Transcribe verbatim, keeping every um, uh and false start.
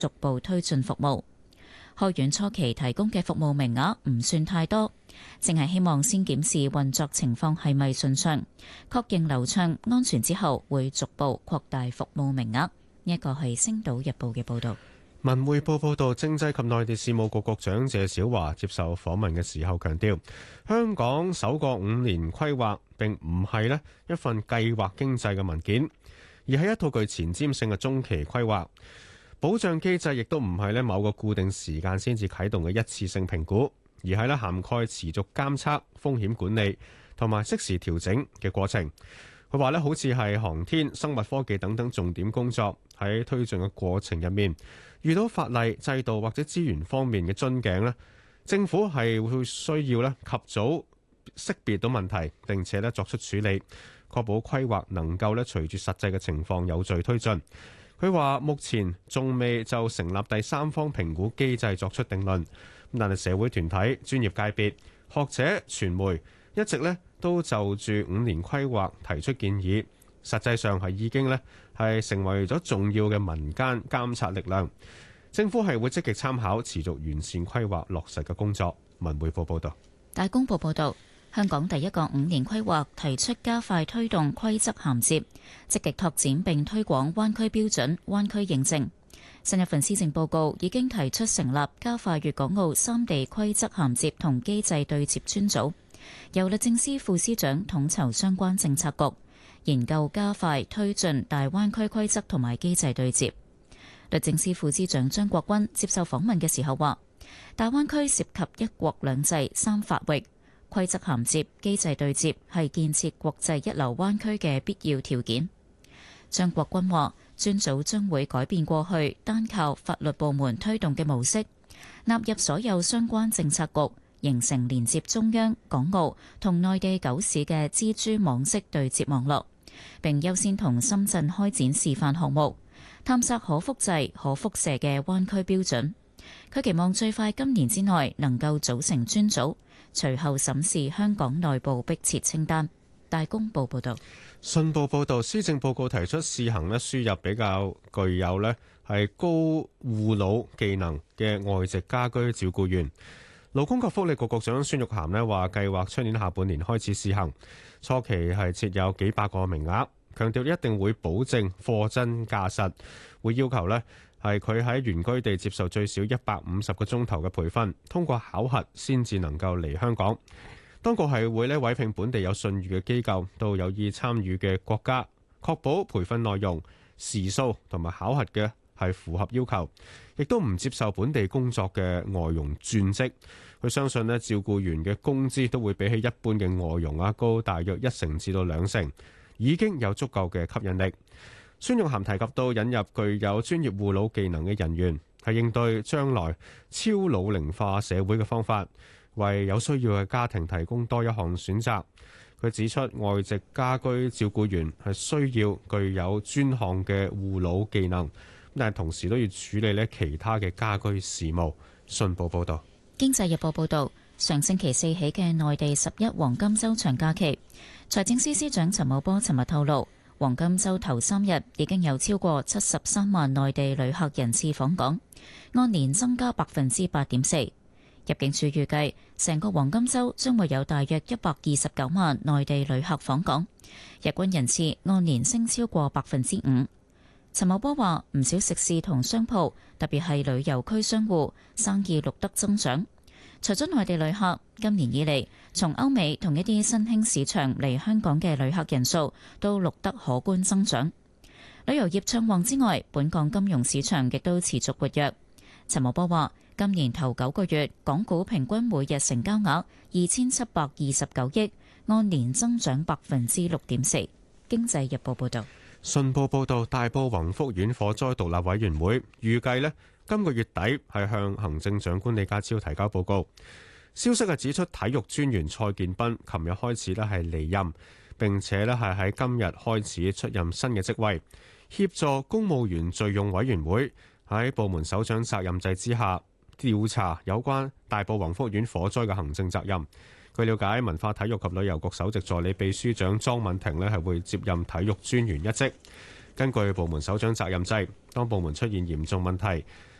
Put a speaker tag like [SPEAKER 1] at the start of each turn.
[SPEAKER 1] 逐步推進服務。開院初期提供嘅服務名額唔算太多，淨係希望先檢視運作情況係咪順暢，確認流暢安全之後，會逐步擴大服務名額。呢一個係《星島日報》嘅報導。
[SPEAKER 2] 文匯報報道，政制及內地事務局局長謝小華接受訪問嘅時候強調，香港首個五年規劃並唔係呢一份計劃經濟嘅文件，而係一套具前瞻性嘅中期規劃。保障機制亦都唔係呢某個固定時間先至啟動嘅一次性評估，而係呢涵蓋持續監測、風險管理同埋適時調整嘅過程。佢話呢好似係航天、生物科技等等重點工作喺推進嘅過程入面，遇到法例、制度或者資源方面嘅樽頸呢，政府係會需要呢及早識別到問題，並且呢作出處理，確保規劃能夠呢隨住實際嘅情況有序推進。佢話目前仲未就成立第三方評估機制作出定論，但係社會團體、專業界別、學者、傳媒一直呢都就住五年規劃提出建議，實際上係已經呢係成為咗重要嘅民間監察力量。政府係會積極參考，持續完善規劃落實嘅工作。文匯報報道。
[SPEAKER 1] 大公報報道，香港第一個五年規劃提出加快推動規則銜接，積極拓展並推廣灣區標準、灣區認證。新一份施政報告已經提出成立加快粵港澳三地規則銜接同機制對接專組，由律政司副司長統籌相關政策局，研究加快推進大灣區規則同埋機制對接。律政司副司長張國鈞接受訪問嘅時候話，大灣區涉及一國兩制三法域，規則銜接、機制對接係建設國際一流灣區嘅必要條件。張國鈞話，專組將會改變過去單靠法律部門推動嘅模式，納入所有相關政策局，形成連接中央、港澳同內地九市嘅蜘蛛網式對接網絡，並優先同深圳開展示範項目，探索可複製、可輻射嘅灣區標準。佢期望最快今年之內能夠組成專組，隨後審視香港內部迫切清單。大公報報道。
[SPEAKER 2] 信報報導，施政報告提出試行咧輸入比較具有咧係高護老技能嘅外籍家居照顧員。勞工及福利局局長孫玉菡咧話，計劃出年下半年開始試行，初期係設有幾百個名額，強調一定會保證貨真價實，會要求咧係佢喺原居地接受最少一百五十個鐘頭嘅培訓，通過考核先至能夠嚟香港。當局係會咧委聘本地有信譽嘅機構到有意參與嘅國家，確保培訓內容、時數同埋考核嘅係符合要求，亦都唔接受本地工作嘅外傭轉職。佢相信咧照顧員嘅工資都會比起一般嘅外傭啊高大約一成至到兩成，已經有足夠嘅吸引力。孫玉菡提及到引入具有專業護老技能嘅人員，係應對將來超老齡化社會嘅方法，為有需要嘅家庭提供多一項選擇。佢指出，外籍家居照顧員係需要具有專項嘅護老技能，但係同時都要處理咧其他嘅家居事務。信報報道。
[SPEAKER 1] 經濟日報報道，上星期四起嘅內地十一黃金週長假期，財政司司長陳茂波尋日透露，黃金週頭三日已經有超過七十三萬內地旅客人次訪港，按年增加百分之八點四。入境處預計，成個黃金週將會有大約一百二十九萬內地旅客訪港，日均人次按年升超過百分之五。陳茂波話，唔少食肆同商鋪，特別係旅遊區商戶生意錄得增長。除咗內地旅客，今年以嚟從歐美同一啲新興市場嚟香港嘅旅客人數都錄得可觀增長。旅遊業暢旺之外，本港金融市場亦都持續活躍。陳茂波話，今年頭九個月，港股平均每日成交額二千七百二十九億，按年增長百分之六點四。經濟日報報道。
[SPEAKER 2] 信報報導，大埔宏福苑火災獨立委員會預計呢今個月底係向行政長官李家超提交報告。消息係指出，體育專員蔡建斌琴日開始呢係離任，並且呢係喺今日開始出任新嘅職位，協助公務員敘用委員會喺部門首長責任制之下調查有關大埔宏福苑火災嘅行政責任。據了解，文化體育及旅遊局首席助理秘書長莊敏婷呢係會接任體育專員一職。 根據部門首長責任制，當部門出現嚴重問題，